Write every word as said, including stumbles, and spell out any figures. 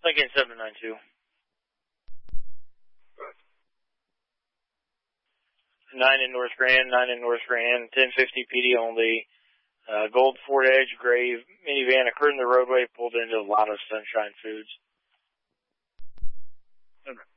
Lincoln seven nine two. nine in North Grand, nine in North Grand, ten fifty P D only. Uh, gold Ford Edge, gray minivan occurred in the roadway, pulled into a lot of Sunshine Foods. Okay.